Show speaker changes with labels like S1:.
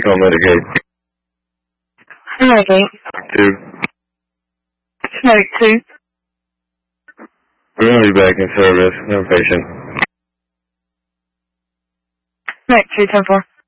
S1: Control Medicaid.
S2: Medicaid.
S1: 2.
S2: Medic 2.
S1: We're going to be back in service. No patient.
S2: Medic 2, 10-4.